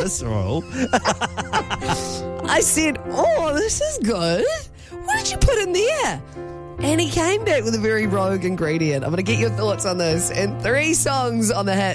casserole. I said, oh, this is good. What did you put in there? And he came back with a very rogue ingredient. I'm going to get your thoughts on this and 3 songs on the hit.